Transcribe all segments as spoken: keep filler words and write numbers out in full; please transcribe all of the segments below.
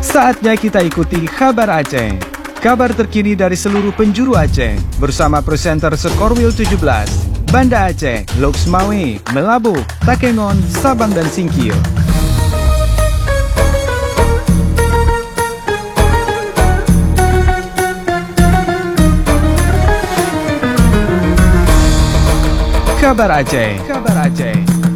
Saatnya kita ikuti Kabar Aceh. Kabar terkini dari seluruh penjuru Aceh bersama presenter Sekorwil tujuh belas, Banda Aceh, Loksmawe, Melabu, Takengon, Sabang dan Singkil. Kabar Aceh. Kabar Aceh.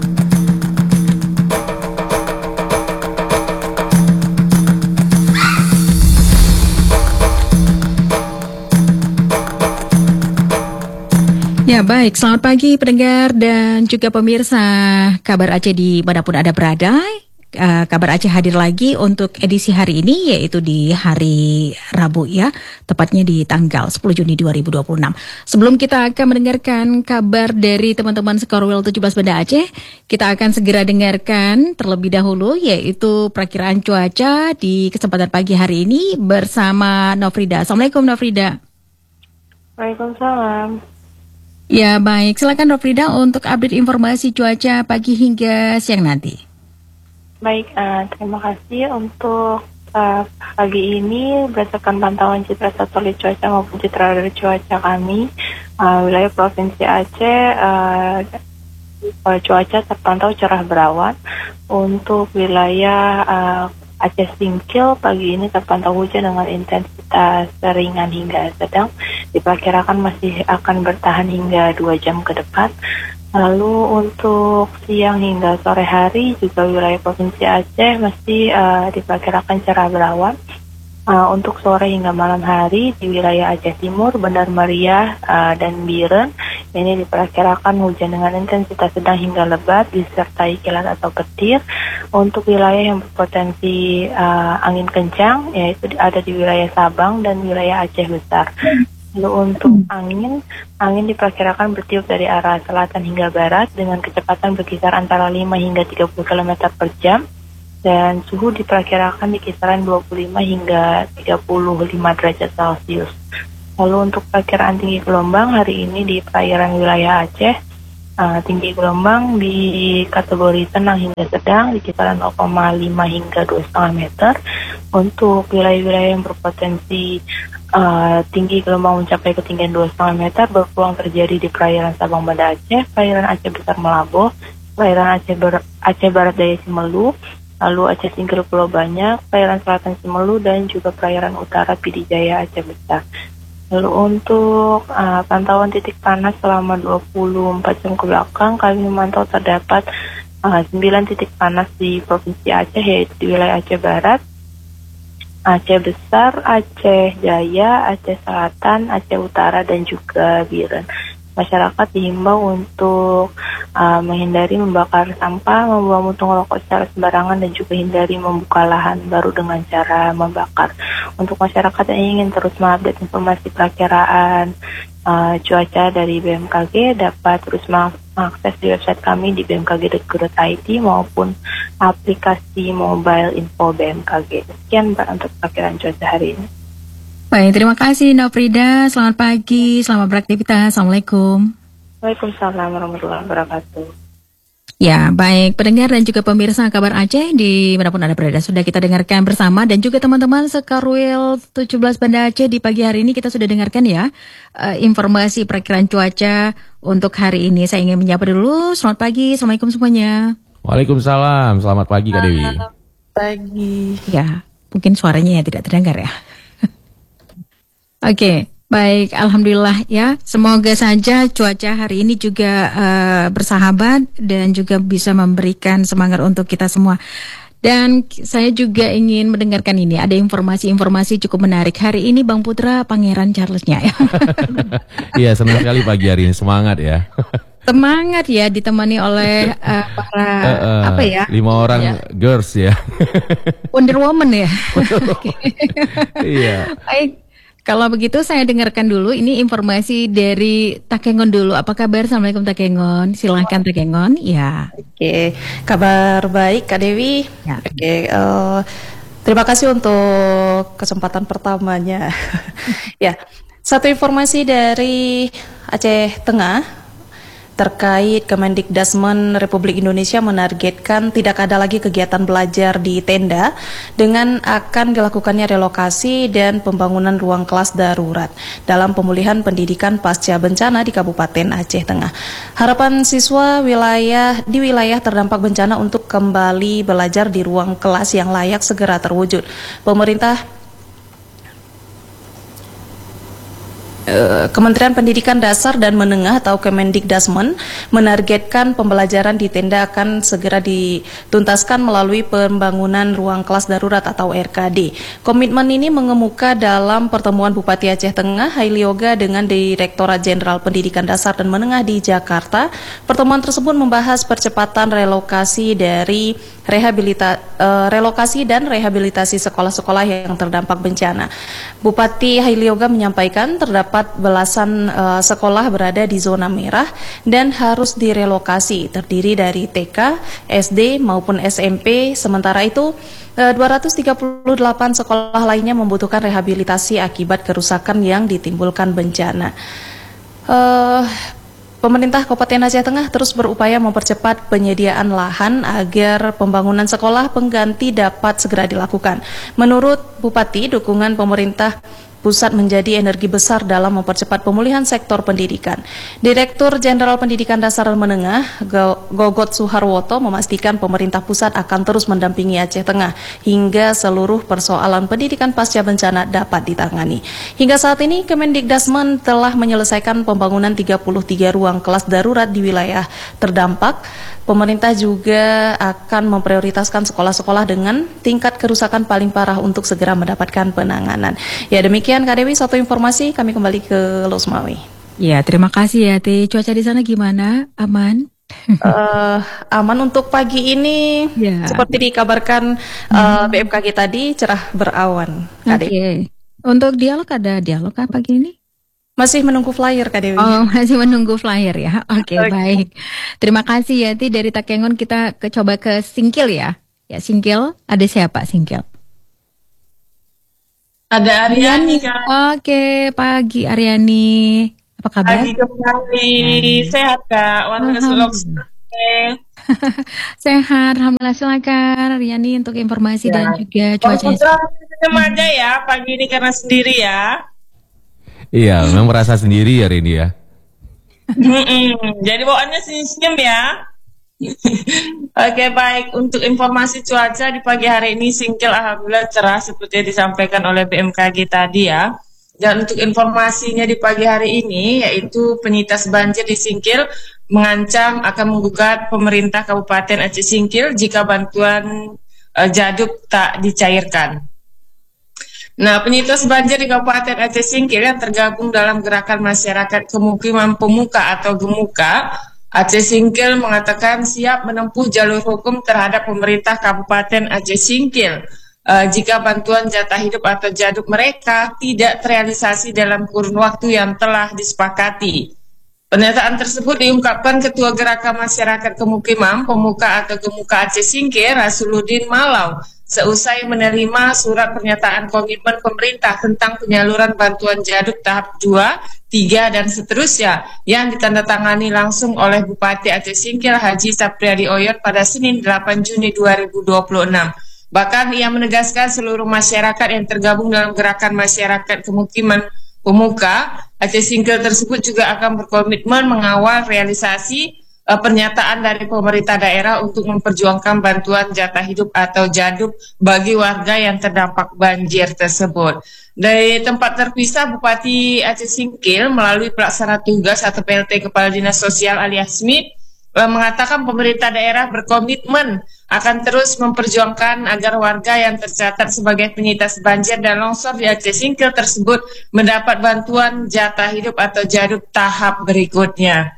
Ya baik, selamat pagi pendengar dan juga pemirsa Kabar Aceh di manapun Anda berada. Uh, Kabar Aceh hadir lagi untuk edisi hari ini, yaitu di hari Rabu ya, tepatnya di tanggal sepuluh Juni dua ribu dua puluh enam. Sebelum kita akan mendengarkan kabar dari teman-teman Sekorwil tujuh belas Banda Aceh, kita akan segera dengarkan terlebih dahulu yaitu perakiraan cuaca di kesempatan pagi hari ini bersama Nofrida. Assalamualaikum Nofrida. Waalaikumsalam. Ya baik, silakan Nofrida untuk update informasi cuaca pagi hingga siang nanti. Baik, uh, terima kasih untuk uh, pagi ini berdasarkan pantauan citra satelit cuaca maupun citra radar cuaca kami, uh, wilayah Provinsi Aceh uh, cuaca terpantau cerah berawan. Untuk wilayah uh, Aceh Singkil pagi ini terpantau hujan dengan intensitas ringan hingga sedang, diperkirakan masih akan bertahan hingga dua jam ke depan. Lalu untuk siang hingga sore hari juga wilayah Provinsi Aceh masih uh, diperkirakan cerah berawan. Uh, untuk sore hingga malam hari di wilayah Aceh Timur, Bandar Meriah uh, dan Biren ini diperkirakan hujan dengan intensitas sedang hingga lebat disertai kilat atau petir. Untuk wilayah yang berpotensi uh, angin kencang yaitu ada di wilayah Sabang dan wilayah Aceh Besar. Lalu untuk angin, angin diperkirakan bertiup dari arah selatan hingga barat dengan kecepatan berkisar antara lima hingga tiga puluh kilometer per jam dan suhu diperkirakan di kisaran dua puluh lima hingga tiga puluh lima derajat Celcius. Lalu untuk perkiraan tinggi gelombang hari ini di perairan wilayah Aceh, uh, tinggi gelombang di kategori tenang hingga sedang di kisaran nol koma lima hingga dua koma lima meter. Untuk wilayah-wilayah yang berpotensi Uh, tinggi gelombang mencapai ketinggian dua koma lima meter berpeluang terjadi di perairan Sabang Banda Aceh, perairan Aceh Besar Melaboh, perairan Aceh, Ber- Aceh Barat Daya Simelu, lalu Aceh Singkil Pulau Banyak, perairan Selatan Simelu, dan juga perairan Utara Pidijaya Aceh Besar. Lalu untuk uh, pantauan titik panas selama dua puluh empat jam ke belakang, kami memantau terdapat uh, sembilan titik panas di Provinsi Aceh, yaitu di wilayah Aceh Barat, Aceh Besar, Aceh Jaya, Aceh Selatan, Aceh Utara, dan juga Biren. Masyarakat dihimbau untuk uh, menghindari membakar sampah, membuang puntung rokok secara sembarangan, dan juga hindari membuka lahan baru dengan cara membakar. Untuk masyarakat yang ingin terus mengupdate informasi perakiraan uh, cuaca dari B M K G dapat terus mengakses di website kami di b m k g dot go dot i d maupun aplikasi mobile info B M K G. Sekian Mbak untuk perakiraan cuaca hari ini. Baik, terima kasih Nofrida. Selamat pagi, selamat beraktivitas. Assalamualaikum. Waalaikumsalam warahmatullahi wabarakatuh. Ya, baik pendengar dan juga pemirsa Kabar Aceh di manapun Anda berada, sudah kita dengarkan bersama, dan juga teman-teman Sekorwil tujuh belas Banda Aceh di pagi hari ini kita sudah dengarkan ya uh, informasi perakiraan cuaca untuk hari ini. Saya ingin menyapa dulu. Selamat pagi, Assalamualaikum semuanya. Waalaikumsalam, selamat pagi Kak Dewi. Selamat pagi. Ya, mungkin suaranya ya tidak terdengar ya. Oke, okay, baik, alhamdulillah ya. Semoga saja cuaca hari ini juga uh, bersahabat dan juga bisa memberikan semangat untuk kita semua. Dan saya juga ingin mendengarkan ini, ada informasi-informasi cukup menarik. Hari ini Bang Putra Pangeran Charlesnya ya. Iya, senang sekali pagi hari ini, semangat ya. Semangat ya, ditemani oleh uh, para uh, uh, apa ya? Lima orang ya. Girls ya. Wonder Woman ya. Iya. Baik. Kalau begitu saya dengarkan dulu ini informasi dari Takengon dulu. Apa kabar? Assalamualaikum Takengon. Silahkan Takengon. Ya. Oke, kabar baik Kak Dewi. Ya. Oke, uh, terima kasih untuk kesempatan pertamanya. Ya, satu informasi dari Aceh Tengah. terkait Kemendikdasmen Republik Indonesia menargetkan tidak ada lagi kegiatan belajar di tenda dengan akan dilakukannya relokasi dan pembangunan ruang kelas darurat dalam pemulihan pendidikan pasca bencana di Kabupaten Aceh Tengah. Harapan siswa wilayah di wilayah terdampak bencana untuk kembali belajar di ruang kelas yang layak segera terwujud. Pemerintah Kementerian Pendidikan Dasar dan Menengah atau Kemendikdasmen menargetkan pembelajaran di tenda akan segera dituntaskan melalui pembangunan ruang kelas darurat atau R K D. Komitmen ini mengemuka dalam pertemuan Bupati Aceh Tengah Haili Yoga dengan Direktorat Jenderal Pendidikan Dasar dan Menengah di Jakarta. Pertemuan tersebut membahas percepatan relokasi dari rehabilita, uh, relokasi dan rehabilitasi sekolah-sekolah yang terdampak bencana. Bupati Haili Yoga menyampaikan terdapat belasan uh, sekolah berada di zona merah dan harus direlokasi, terdiri dari T K, S D maupun S M P. Sementara itu uh, dua ratus tiga puluh delapan sekolah lainnya membutuhkan rehabilitasi akibat kerusakan yang ditimbulkan bencana. Uh, Pemerintah Kabupaten Aceh Tengah terus berupaya mempercepat penyediaan lahan agar pembangunan sekolah pengganti dapat segera dilakukan. Menurut Bupati, dukungan pemerintah pusat menjadi energi besar dalam mempercepat pemulihan sektor pendidikan. Direktur Jenderal Pendidikan Dasar dan Menengah, Gogot Suharwoto, memastikan pemerintah pusat akan terus mendampingi Aceh Tengah hingga seluruh persoalan pendidikan pasca bencana dapat ditangani. Hingga saat ini, Kemendikdasmen telah menyelesaikan pembangunan tiga puluh tiga ruang kelas darurat di wilayah terdampak. Pemerintah juga akan memprioritaskan sekolah-sekolah dengan tingkat kerusakan paling parah untuk segera mendapatkan penanganan. Ya, demikian Kak Dewi, satu informasi, kami kembali ke Losmawi. Ya, terima kasih ya Teh. Cuaca di sana gimana? Aman? uh, aman untuk pagi ini, ya. Seperti dikabarkan uh, B M K G tadi, cerah berawan. Oke. Okay. Untuk dialog, ada dialog apa pagi ini? Masih menunggu flyer Kak Dewi. Oh, masih menunggu flyer ya. Oke, okay, okay. Baik. Terima kasih ya Ti. Dari Takengon kita ke, coba ke Singkil ya. Ya, Singkil, ada siapa Singkil? Ada Aryani Kak. Oke, okay, pagi Aryani. Apa kabar? Pagi kembali. Hmm. Sehat Kak. Alhamdulillah. Sehat, alhamdulillah. Silakan Aryani untuk informasi ya. Dan juga cuacanya. Remaja ya pagi ini karena sendiri ya. Iya, memang merasa sendiri hari ini ya. Jadi bawaannya senyum-senyum ya. Oke, baik. Untuk informasi cuaca di pagi hari ini Singkil alhamdulillah cerah seperti yang disampaikan oleh B M K G tadi ya. Dan untuk informasinya di pagi hari ini yaitu penyintas banjir di Singkil mengancam akan menggugat pemerintah Kabupaten Aceh Singkil jika bantuan uh, jaduk tak dicairkan. Nah, penyintas banjir di Kabupaten Aceh Singkil yang tergabung dalam Gerakan Masyarakat Kemukiman Pemuka atau Gemuka, Aceh Singkil mengatakan siap menempuh jalur hukum terhadap pemerintah Kabupaten Aceh Singkil uh, jika bantuan jatah hidup atau jaduk mereka tidak terrealisasi dalam kurun waktu yang telah disepakati. Pernyataan tersebut diungkapkan Ketua Gerakan Masyarakat Kemukiman Pemuka atau Gemuka Aceh Singkil, Rasuluddin Malau, seusai menerima surat pernyataan komitmen pemerintah tentang penyaluran bantuan jaduk tahap dua, tiga, dan seterusnya yang ditandatangani langsung oleh Bupati Aceh Singkil Haji Sapriadi Oyot pada Senin delapan Juni dua ribu dua puluh enam. Bahkan ia menegaskan seluruh masyarakat yang tergabung dalam Gerakan Masyarakat Kemukiman Pemuka Aceh Singkil tersebut juga akan berkomitmen mengawal realisasi Uh, pernyataan dari pemerintah daerah untuk memperjuangkan bantuan jatah hidup atau jaduk bagi warga yang terdampak banjir tersebut. Dari tempat terpisah, Bupati Aceh Singkil melalui pelaksana tugas atau P L T Kepala Dinas Sosial Ali Hasmi uh, mengatakan pemerintah daerah berkomitmen akan terus memperjuangkan agar warga yang tercatat sebagai penyintas banjir dan longsor di Aceh Singkil tersebut mendapat bantuan jatah hidup atau jaduk tahap berikutnya.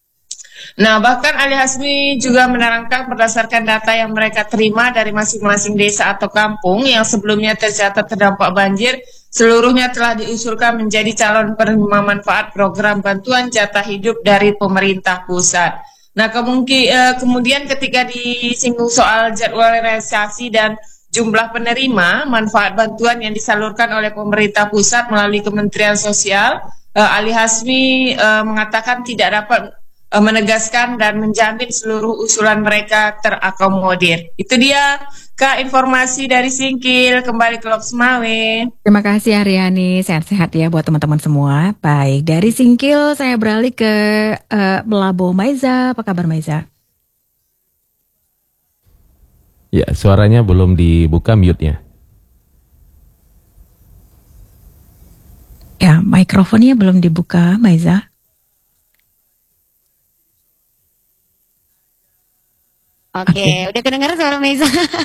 Nah, bahkan Ali Hasmi juga menerangkan berdasarkan data yang mereka terima dari masing-masing desa atau kampung yang sebelumnya tercatat terdampak banjir, seluruhnya telah diusulkan menjadi calon penerima manfaat program bantuan jatah hidup dari pemerintah pusat. Nah, kemudian ketika disinggung soal jadwal realisasi dan jumlah penerima manfaat bantuan yang disalurkan oleh pemerintah pusat melalui Kementerian Sosial, Ali Hasmi mengatakan tidak dapat uh, menegaskan dan menjamin seluruh usulan mereka terakomodir. Itu dia Kak informasi dari Singkil, kembali ke Loks Mawe. Terima kasih Aryani, sehat-sehat ya buat teman-teman semua. Baik, dari Singkil saya beralih ke uh, Melabo. Maiza, apa kabar Maiza? Ya, suaranya belum dibuka mute-nya. Ya, mikrofonnya belum dibuka, Maiza. Oke, okay. Udah kedengaran suara Maiza?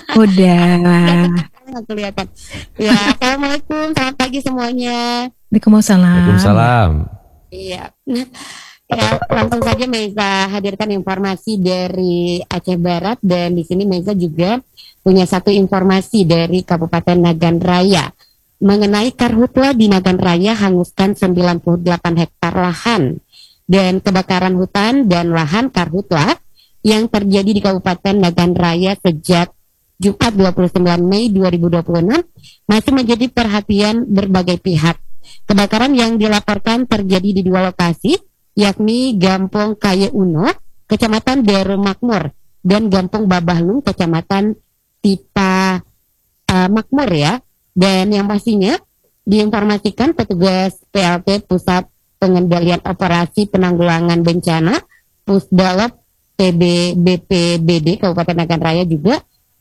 Udah. Nggak kelihatan. Ya, assalamualaikum, selamat pagi semuanya. Waalaikumsalam. Waalaikumsalam. Iya. Ya, langsung saja Maiza hadirkan informasi dari Aceh Barat, dan di sini Maiza juga punya satu informasi dari Kabupaten Nagan Raya mengenai karhutla di Nagan Raya hanguskan sembilan puluh delapan hektar lahan, dan kebakaran hutan dan lahan karhutla yang terjadi di Kabupaten Nagan Raya sejak Jumat dua puluh sembilan Mei dua ribu dua puluh enam masih menjadi perhatian berbagai pihak. Kebakaran yang dilaporkan terjadi di dua lokasi, yakni Gampong Kaya Uno, Kecamatan Darul Makmur, dan Gampong Babahlung, Kecamatan Tipa uh, Makmur ya. Dan yang pastinya diinformasikan petugas P L T Pusat Pengendalian Operasi Penanggulangan Bencana Pusdalop P B B P B D Kabupaten Nagan Raya juga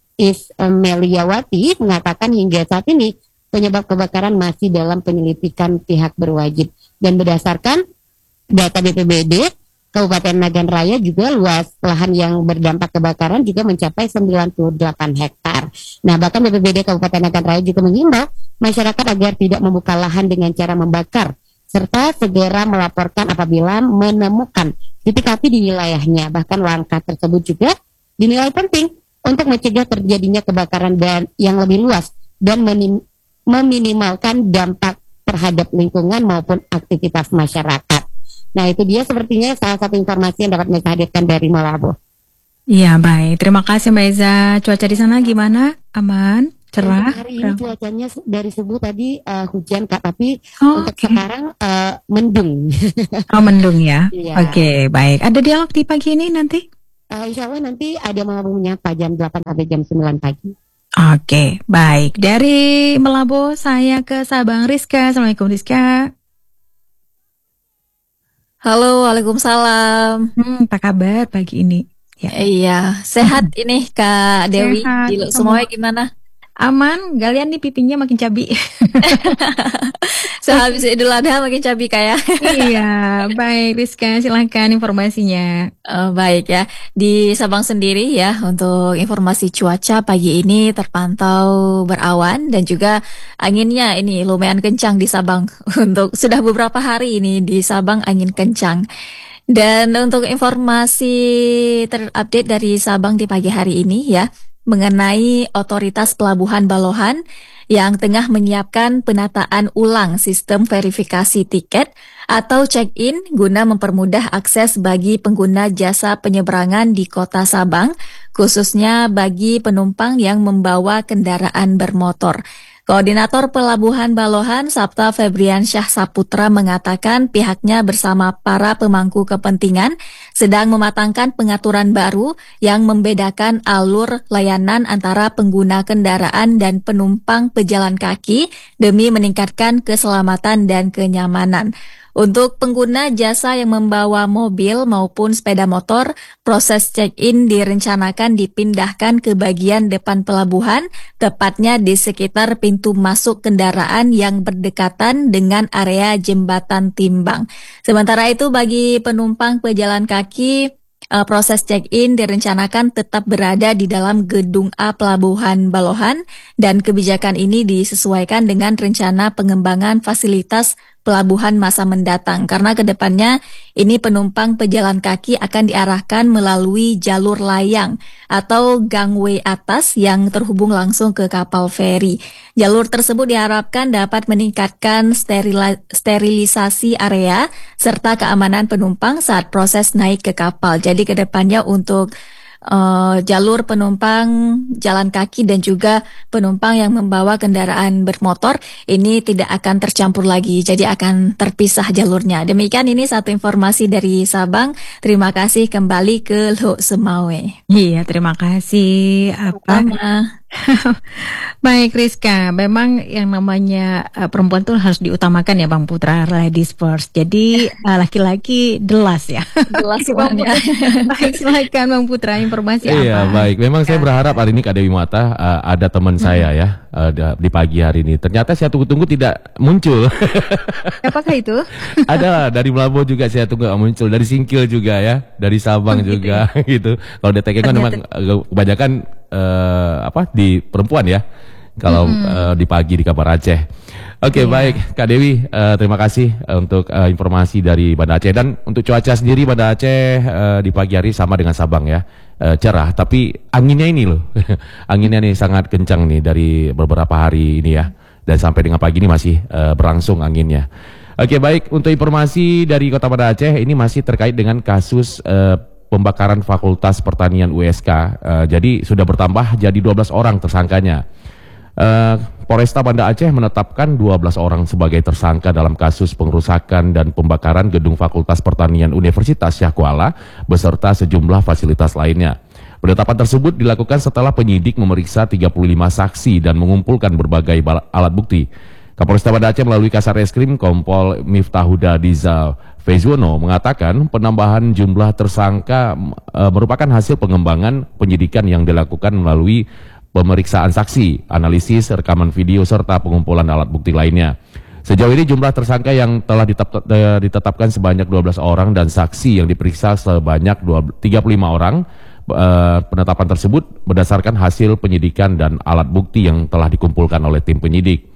Ismeliawati mengatakan hingga saat ini penyebab kebakaran masih dalam penyelidikan pihak berwajib, dan berdasarkan data B P B D Kabupaten Nagan Raya juga luas lahan yang berdampak kebakaran juga mencapai sembilan puluh delapan hektar. Nah, bahkan B P B D Kabupaten Nagan Raya juga mengimbau masyarakat agar tidak membuka lahan dengan cara membakar, serta segera melaporkan apabila menemukan titik api di wilayahnya. Bahkan langkah tersebut juga dinilai penting untuk mencegah terjadinya kebakaran dan yang lebih luas dan menim- meminimalkan dampak terhadap lingkungan maupun aktivitas masyarakat. Nah, itu dia sepertinya salah satu informasi yang dapat Maiza hadirkan dari Malabo. Iya, baik. Terima kasih Maiza. Cuaca di sana gimana? Aman? Cerah? Hari ini cuacanya dari subuh tadi uh, hujan Kak, tapi oh, untuk okay. sekarang uh, mendung. Oh, mendung ya? Iya. Oke, okay, baik. Ada dialog di pagi ini nanti? Uh, insya Allah nanti ada Malabo menyapa jam delapan sampai jam sembilan pagi. Oke, okay, baik. Dari Melabo saya ke Sabang, Rizka. Assalamualaikum Rizka. Halo, waalaikumsalam. Hmm, apa kabar pagi ini? Ya. Iya, sehat ini Kak Dewi. Sehat, di semuanya gimana? Aman, kalian nih pipinya makin cabi. Sehabis Idul Adha makin cabi kayak. Iya, baik Rizka, silahkan informasinya. Uh, baik ya, di Sabang sendiri ya, untuk informasi cuaca pagi ini terpantau berawan dan juga anginnya ini lumayan kencang di Sabang. Untuk sudah beberapa hari ini di Sabang angin kencang. Dan untuk informasi terupdate dari Sabang di pagi hari ini ya, mengenai Otoritas Pelabuhan Balohan yang tengah menyiapkan penataan ulang sistem verifikasi tiket atau check-in guna mempermudah akses bagi pengguna jasa penyeberangan di Kota Sabang, khususnya bagi penumpang yang membawa kendaraan bermotor. Koordinator Pelabuhan Balohan, Sabta Febriansyah Saputra mengatakan pihaknya bersama para pemangku kepentingan sedang mematangkan pengaturan baru yang membedakan alur layanan antara pengguna kendaraan dan penumpang pejalan kaki demi meningkatkan keselamatan dan kenyamanan. Untuk pengguna jasa yang membawa mobil maupun sepeda motor, proses check-in direncanakan dipindahkan ke bagian depan pelabuhan, tepatnya di sekitar pintu masuk kendaraan yang berdekatan dengan area jembatan timbang. Sementara itu bagi penumpang pejalan kaki, Uh, proses check-in direncanakan tetap berada di dalam gedung A Pelabuhan Balohan dan kebijakan ini disesuaikan dengan rencana pengembangan fasilitas pelabuhan masa mendatang karena kedepannya ini penumpang pejalan kaki akan diarahkan melalui jalur layang atau gangway atas yang terhubung langsung ke kapal feri. Jalur tersebut diharapkan dapat meningkatkan sterila- sterilisasi area serta keamanan penumpang saat proses naik ke kapal. Jadi kedepannya untuk uh, jalur penumpang jalan kaki dan juga penumpang yang membawa kendaraan bermotor ini tidak akan tercampur lagi, jadi akan terpisah jalurnya. Demikian ini satu informasi dari Sabang. Terima kasih, kembali ke Lok Semawe. Iya, terima kasih. Apa? Sama. Baik Rizka, memang yang namanya uh, perempuan tuh harus diutamakan ya Bang Putra, ladies first. Jadi uh, laki-laki delas ya. Delas semuanya. Baik, silakan Bang Putra, informasi apa? Iya, baik. Memang saya berharap hari ini Kak Dewi Mata uh, ada teman hmm. saya ya uh, di pagi hari ini. Ternyata saya tunggu-tunggu tidak muncul. Apakah itu? Ada dari Melabu juga saya tunggu muncul, dari Singkil juga ya, dari Sabang oh, juga gitu. Kalau di T K kan memang uh, kebanyakan uh, apa di perempuan ya. Kalau mm-hmm. uh, di pagi di Kabar Aceh. Oke, okay, yeah. Baik Kak Dewi, uh, terima kasih uh, untuk uh, informasi dari Banda Aceh. Dan untuk cuaca sendiri Banda Aceh uh, di pagi hari sama dengan Sabang ya, uh, cerah. Tapi anginnya ini loh, anginnya nih sangat kencang nih dari beberapa hari ini ya. Dan sampai dengan pagi ini masih uh, berlangsung anginnya. Oke, okay, baik, untuk informasi dari Kota Banda Aceh ini masih terkait dengan kasus uh, pembakaran Fakultas Pertanian U S K. Uh, jadi sudah bertambah jadi dua belas orang tersangkanya. Uh, Polresta Banda Aceh menetapkan dua belas orang sebagai tersangka dalam kasus pengerusakan dan pembakaran gedung Fakultas Pertanian Universitas Syah Kuala beserta sejumlah fasilitas lainnya. Penetapan tersebut dilakukan setelah penyidik memeriksa tiga puluh lima saksi dan mengumpulkan berbagai alat bukti. Kapolresta Banda Aceh melalui Kasareskrim Kompol Miftahuda Dizal Fezwono mengatakan penambahan jumlah tersangka e, merupakan hasil pengembangan penyidikan yang dilakukan melalui pemeriksaan saksi, analisis rekaman video serta pengumpulan alat bukti lainnya. Sejauh ini jumlah tersangka yang telah ditetap, ditetapkan sebanyak dua belas orang dan saksi yang diperiksa sebanyak tiga puluh lima orang. E, penetapan tersebut berdasarkan hasil penyidikan dan alat bukti yang telah dikumpulkan oleh tim penyidik.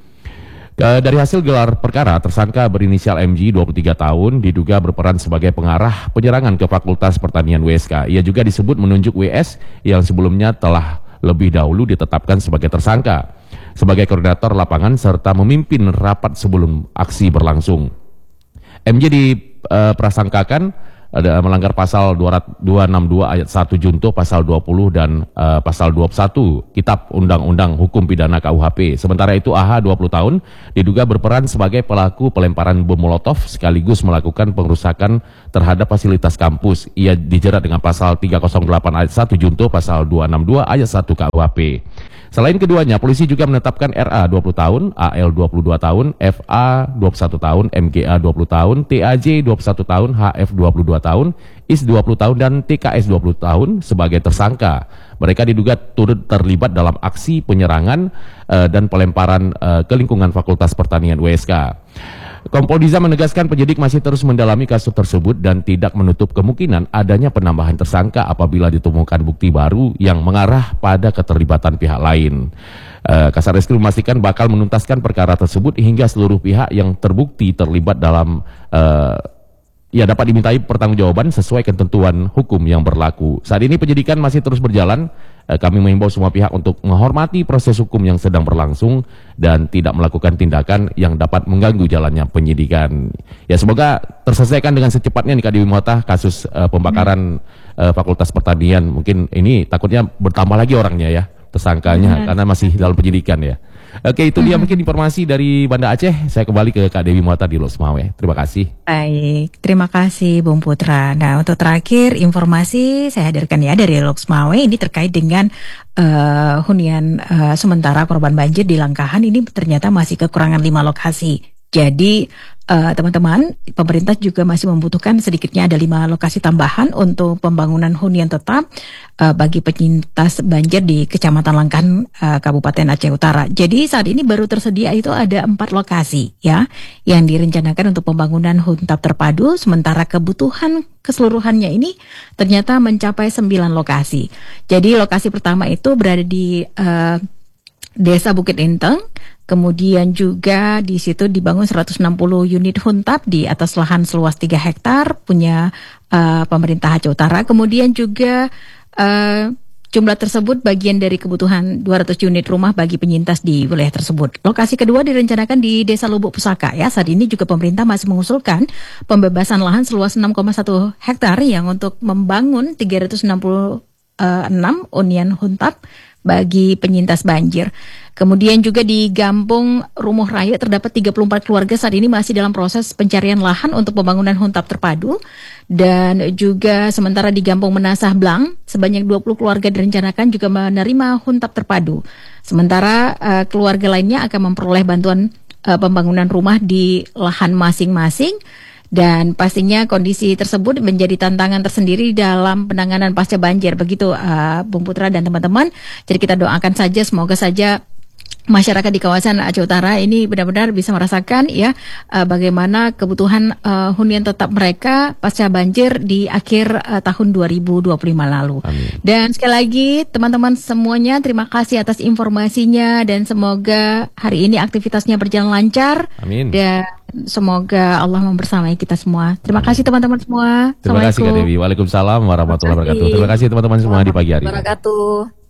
Dari hasil gelar perkara, tersangka berinisial M G dua puluh tiga tahun diduga berperan sebagai pengarah penyerangan ke Fakultas Pertanian U S K. Ia juga disebut menunjuk W S yang sebelumnya telah lebih dahulu ditetapkan sebagai tersangka sebagai koordinator lapangan serta memimpin rapat sebelum aksi berlangsung. M J diprasangkakan ada melanggar pasal dua enam dua ayat satu junto, pasal dua puluh dan uh, pasal dua puluh satu Kitab Undang-Undang Hukum Pidana K U H P. Sementara itu A H dua puluh tahun diduga berperan sebagai pelaku pelemparan bom molotov sekaligus melakukan pengerusakan terhadap fasilitas kampus. Ia dijerat dengan pasal tiga nol delapan ayat satu junto, pasal dua enam dua ayat satu K U H P. Selain keduanya, polisi juga menetapkan R A dua puluh tahun, A L dua puluh dua tahun, F A dua puluh satu tahun, M G A dua puluh tahun, T A J dua puluh satu tahun, H F dua puluh dua tahun, I S dua puluh tahun, dan T K S dua puluh tahun sebagai tersangka. Mereka diduga turut terlibat dalam aksi penyerangan uh, dan pelemparan uh, ke lingkungan Fakultas Pertanian U S K. Kompol Diza menegaskan penyidik masih terus mendalami kasus tersebut dan tidak menutup kemungkinan adanya penambahan tersangka apabila ditemukan bukti baru yang mengarah pada keterlibatan pihak lain. Uh, Kasareskrim memastikan bakal menuntaskan perkara tersebut hingga seluruh pihak yang terbukti terlibat dalam uh, ya dapat dimintai pertanggungjawaban sesuai ketentuan hukum yang berlaku. Saat ini penyidikan masih terus berjalan. Kami mengimbau semua pihak untuk menghormati proses hukum yang sedang berlangsung dan tidak melakukan tindakan yang dapat mengganggu jalannya penyidikan. Ya, semoga terselesaikan dengan secepatnya nih Kak Dewi Mota kasus uh, pembakaran uh, Fakultas Pertanian. Mungkin ini takutnya bertambah lagi orangnya ya, tersangkanya, hmm. karena masih dalam penyidikan ya. Oke, itu dia mungkin informasi dari Banda Aceh. Saya kembali ke Kak Dewi Mota di Lok Semawe. Terima kasih. Baik, terima kasih Bung Putra. Nah, untuk terakhir informasi saya hadirkan ya dari Lok Semawe ini terkait dengan uh, hunian uh, sementara korban banjir di Langkahan ini ternyata masih kekurangan lima lokasi. Jadi uh, teman-teman, pemerintah juga masih membutuhkan sedikitnya ada lima lokasi tambahan untuk pembangunan hunian tetap uh, bagi penyintas banjir di Kecamatan Langkahan, uh, Kabupaten Aceh Utara. Jadi saat ini baru tersedia itu ada empat lokasi ya yang direncanakan untuk pembangunan huntap terpadu, sementara kebutuhan keseluruhannya ini ternyata mencapai sembilan lokasi. Jadi lokasi pertama itu berada di uh, Desa Bukit Inteng, kemudian juga di situ dibangun seratus enam puluh unit huntap di atas lahan seluas tiga hektar punya uh, pemerintah Aceh Utara. Kemudian juga uh, jumlah tersebut bagian dari kebutuhan dua ratus unit rumah bagi penyintas di wilayah tersebut. Lokasi kedua direncanakan di Desa Lubuk Pusaka ya. Saat ini juga pemerintah masih mengusulkan pembebasan lahan seluas enam koma satu hektar yang untuk membangun tiga ratus enam puluh uh, enam hunian huntap bagi penyintas banjir. Kemudian juga di Gampung Rumuh Raya terdapat tiga puluh empat keluarga saat ini masih dalam proses pencarian lahan untuk pembangunan huntap terpadu. Dan juga sementara di Gampung Menasah Blang sebanyak dua puluh keluarga direncanakan juga menerima huntap terpadu. Sementara uh, keluarga lainnya akan memperoleh bantuan uh, pembangunan rumah di lahan masing-masing. Dan pastinya kondisi tersebut menjadi tantangan tersendiri dalam penanganan pasca banjir. Begitu uh, Bung Putra dan teman-teman. Jadi kita doakan saja, semoga saja masyarakat di kawasan Aceh Utara ini benar-benar bisa merasakan ya uh, bagaimana kebutuhan uh, hunian tetap mereka pasca banjir di akhir uh, tahun dua ribu dua puluh lima lalu. Amin. Dan sekali lagi teman-teman semuanya, terima kasih atas informasinya dan semoga hari ini aktivitasnya berjalan lancar. Amin. Dan semoga Allah membersamai kita semua. Terima Amin. kasih teman-teman semua. Terima kasih Kak Dewi. Waalaikumsalam warahmatullahi wabarakatuh. Terima kasih teman-teman semua di pagi hari. Wabarakatuh.